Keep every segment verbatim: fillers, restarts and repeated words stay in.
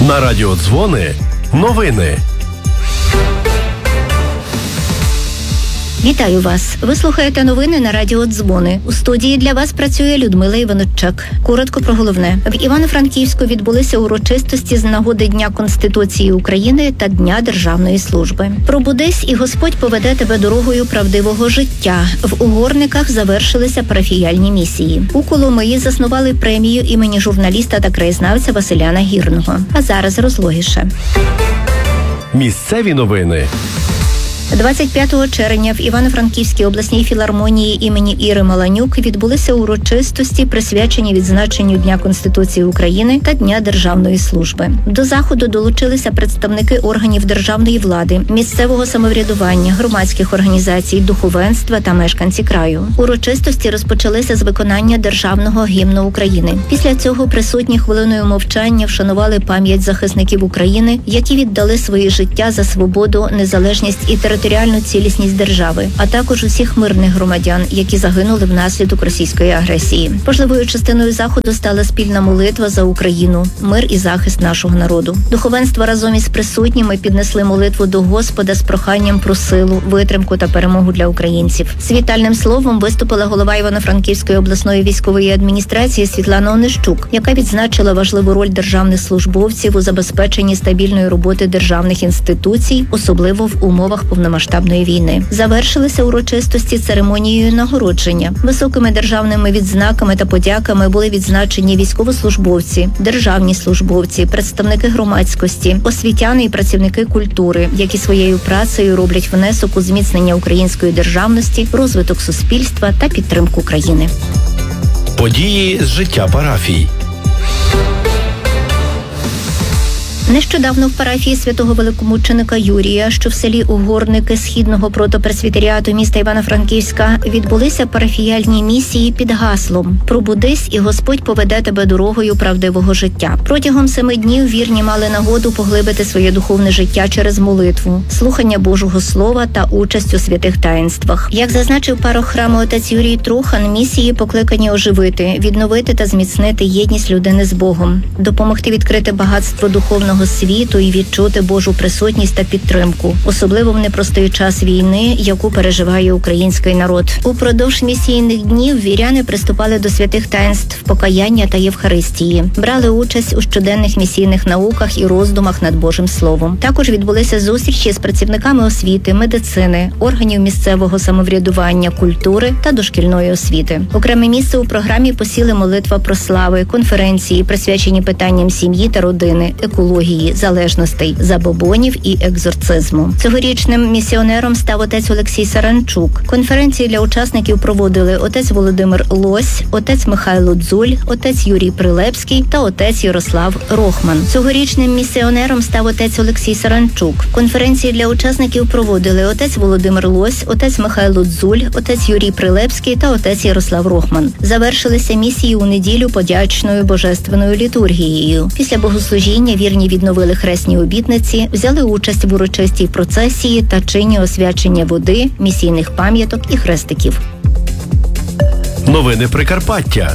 На радіо Дзвони новини. Вітаю вас! Ви слухаєте новини на радіо Дзвони. У студії для вас працює Людмила Іваничук. Коротко про головне. В Івано-Франківську відбулися урочистості з нагоди Дня Конституції України та Дня Державної служби. Пробудись і Господь поведе тебе дорогою правдивого життя. В Угорниках завершилися парафіяльні місії. У Коломиї заснували премію імені журналіста та краєзнавця Василя Нагірного. А зараз розлогіше. Місцеві новини. двадцять п'ятого червня в Івано-Франківській обласній філармонії імені Іри Маланюк відбулися урочистості, присвячені відзначенню Дня Конституції України та Дня Державної служби. До заходу долучилися представники органів державної влади, місцевого самоврядування, громадських організацій, духовенства та мешканці краю. Урочистості розпочалися з виконання державного гімну України. Після цього присутні хвилиною мовчання вшанували пам'ять захисників України, які віддали своє життя за свободу, незалежність і територію. територіальну цілісність держави, а також усіх мирних громадян, які загинули внаслідок російської агресії. Важливою частиною заходу стала спільна молитва за Україну, мир і захист нашого народу. Духовенство разом із присутніми піднесли молитву до Господа з проханням про силу, витримку та перемогу для українців. З вітальним словом виступила голова Івано-Франківської обласної військової адміністрації Світлана Онищук, яка відзначила важливу роль державних службовців у забезпеченні стабільної роботи державних інституцій, особливо в умовах повномасштабної масштабної війни. Завершилися урочистості церемонією нагородження. Високими державними відзнаками та подяками були відзначені військовослужбовці, державні службовці, представники громадськості, освітяни і працівники культури, які своєю працею роблять внесок у зміцнення української державності, розвиток суспільства та підтримку країни. Події з життя парафій. Нещодавно в парафії святого великомученика Юрія, що в селі Угорники Східного протопресвітеріату міста Івано-Франківська, відбулися парафіяльні місії під гаслом «Пробудись і Господь поведе тебе дорогою правдивого життя». Протягом семи днів вірні мали нагоду поглибити своє духовне життя через молитву, слухання Божого Слова та участь у святих таїнствах. Як зазначив парох храму отець Юрій Трухан, місії покликані оживити, відновити та зміцнити єдність людини з Богом, допомогти відкрити багатство духовного світу і відчути Божу присутність та підтримку, особливо в непростий час війни, яку переживає український народ. Упродовж місійних днів віряни приступали до святих таїнств покаяння та Євхаристії, брали участь у щоденних місійних науках і роздумах над Божим Словом. Також відбулися зустрічі з працівниками освіти, медицини, органів місцевого самоврядування, культури та дошкільної освіти. Окреме місце у програмі посіли молитва про слави, конференції, присвячені питанням сім'ї та родини, екології, залежностей, забобонів і екзорцизму. Цьогорічним місіонером став отець Олексій Саранчук. Конференції для учасників проводили отець Володимир Лось, отець Михайло Дзуль, отець Юрій Прилепський та отець Ярослав Рохман. Цьогорічним місіонером став отець Олексій Саранчук. Конференції для учасників проводили отець Володимир Лось, отець Михайло Дзуль, отець Юрій Прилепський та отець Ярослав Рохман. Завершилися місії у неділю подячною божественною літургією. Після богослужіння вірні відновили хресні обітниці, взяли участь в урочистій процесії та чині освячення води, місійних пам'яток і хрестиків. Новини Прикарпаття.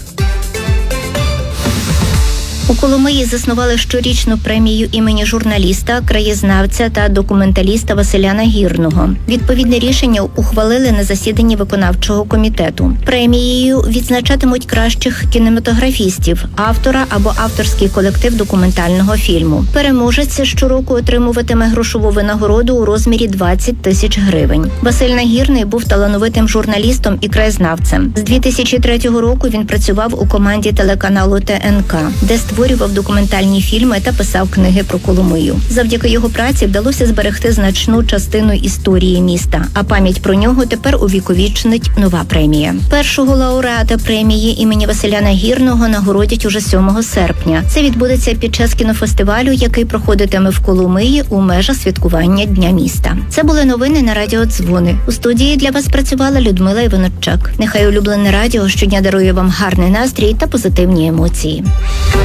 У Коломиї заснували щорічну премію імені журналіста, краєзнавця та документаліста Василя Нагірного. Відповідне рішення ухвалили на засіданні виконавчого комітету. Премією відзначатимуть кращих кінематографістів, автора або авторський колектив документального фільму. Переможець щороку отримуватиме грошову винагороду у розмірі двадцять тисяч гривень. Василь Нагірний був талановитим журналістом і краєзнавцем. З дві тисячі третього року він працював у команді телеканалу Те Ен Ка, де створював документальні фільми та писав книги про Коломию. Завдяки його праці вдалося зберегти значну частину історії міста, а пам'ять про нього тепер увіковічнить нова премія. Першого лауреата премії імені Василя Нагірного нагородять уже сьомого серпня. Це відбудеться під час кінофестивалю, який проходитиме в Коломиї у межах святкування Дня міста. Це були новини на радіо Дзвони. У студії для вас працювала Людмила Іваничук. Нехай улюблене радіо щодня дарує вам гарний настрій та позитивні емоції.